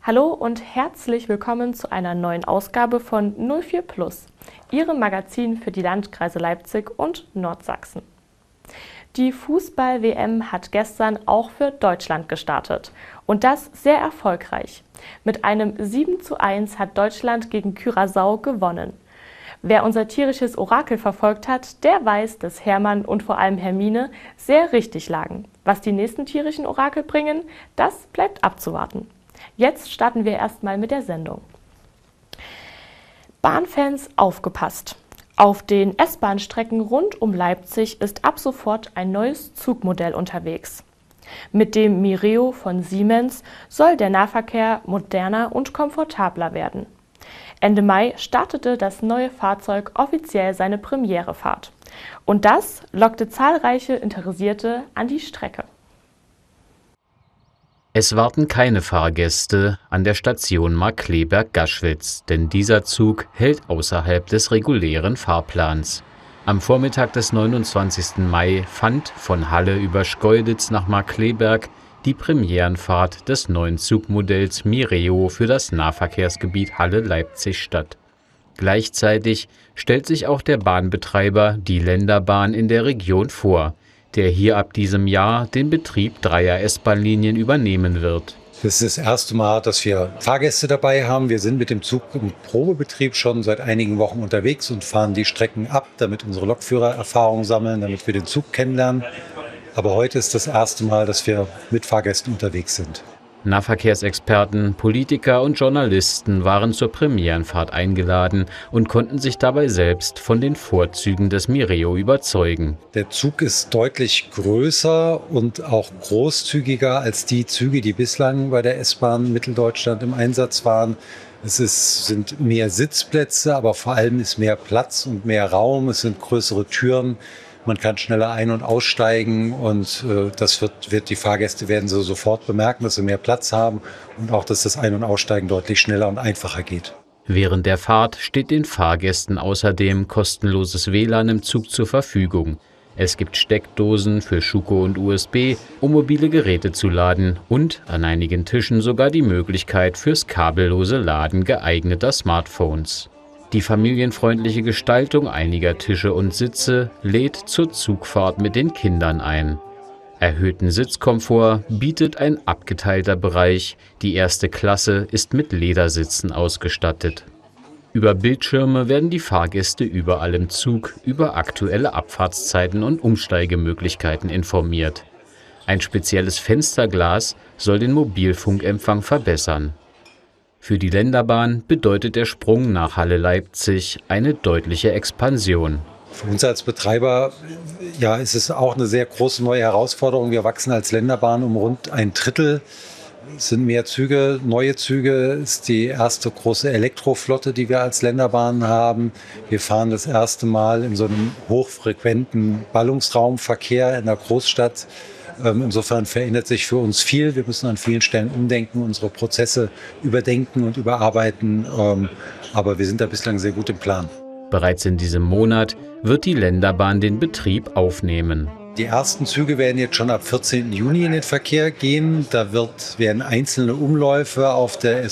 Hallo und herzlich willkommen zu einer neuen Ausgabe von 04 Plus, Ihrem Magazin für die Landkreise Leipzig und Nordsachsen. Die Fußball-WM hat gestern auch für Deutschland gestartet und das sehr erfolgreich. Mit einem 7:1 hat Deutschland gegen Curaçao gewonnen. Wer unser tierisches Orakel verfolgt hat, der weiß, dass Hermann und vor allem Hermine sehr richtig lagen. Was die nächsten tierischen Orakel bringen, das bleibt abzuwarten. Jetzt starten wir erstmal mit der Sendung. Bahnfans, aufgepasst! Auf den S-Bahn-Strecken rund um Leipzig ist ab sofort ein neues Zugmodell unterwegs. Mit dem Mireo von Siemens soll der Nahverkehr moderner und komfortabler werden. Ende Mai startete das neue Fahrzeug offiziell seine Premierefahrt. Und das lockte zahlreiche Interessierte an die Strecke. Es warten keine Fahrgäste an der Station Markkleeberg-Gaschwitz, denn dieser Zug hält außerhalb des regulären Fahrplans. Am Vormittag des 29. Mai fand von Halle über Schkeuditz nach Markkleeberg die Premierenfahrt des neuen Zugmodells Mireo für das Nahverkehrsgebiet Halle-Leipzig statt. Gleichzeitig stellt sich auch der Bahnbetreiber die Länderbahn in der Region vor, der hier ab diesem Jahr den Betrieb 3er S-Bahn-Linien übernehmen wird. Das ist das erste Mal, dass wir Fahrgäste dabei haben. Wir sind mit dem Zug im Probebetrieb schon seit einigen Wochen unterwegs und fahren die Strecken ab, damit unsere Lokführer Erfahrung sammeln, damit wir den Zug kennenlernen. Aber heute ist das erste Mal, dass wir mit Fahrgästen unterwegs sind. Nahverkehrsexperten, Politiker und Journalisten waren zur Premierenfahrt eingeladen und konnten sich dabei selbst von den Vorzügen des Mireo überzeugen. Der Zug ist deutlich größer und auch großzügiger als die Züge, die bislang bei der S-Bahn Mitteldeutschland im Einsatz waren. Sind mehr Sitzplätze, aber vor allem ist mehr Platz und mehr Raum. Es sind größere Türen. Man kann schneller ein- und aussteigen und die Fahrgäste werden so sofort bemerken, dass sie mehr Platz haben und auch, dass das Ein- und Aussteigen deutlich schneller und einfacher geht. Während der Fahrt steht den Fahrgästen außerdem kostenloses WLAN im Zug zur Verfügung. Es gibt Steckdosen für Schuko und USB, um mobile Geräte zu laden und an einigen Tischen sogar die Möglichkeit fürs kabellose Laden geeigneter Smartphones. Die familienfreundliche Gestaltung einiger Tische und Sitze lädt zur Zugfahrt mit den Kindern ein. Erhöhten Sitzkomfort bietet ein abgeteilter Bereich, die erste Klasse ist mit Ledersitzen ausgestattet. Über Bildschirme werden die Fahrgäste überall im Zug über aktuelle Abfahrtszeiten und Umsteigemöglichkeiten informiert. Ein spezielles Fensterglas soll den Mobilfunkempfang verbessern. Für die Länderbahn bedeutet der Sprung nach Halle-Leipzig eine deutliche Expansion. Für uns als Betreiber ist es auch eine sehr große neue Herausforderung. Wir wachsen als Länderbahn um rund 1/3. Es sind mehr Züge, neue Züge. Es ist die erste große Elektroflotte, die wir als Länderbahn haben. Wir fahren das erste Mal in so einem hochfrequenten Ballungsraumverkehr in der Großstadt. Insofern verändert sich für uns viel. Wir müssen an vielen Stellen umdenken, unsere Prozesse überdenken und überarbeiten. Aber wir sind da bislang sehr gut im Plan. Bereits in diesem Monat wird die Länderbahn den Betrieb aufnehmen. Die ersten Züge werden jetzt schon ab 14. Juni in den Verkehr gehen. Da werden einzelne Umläufe auf der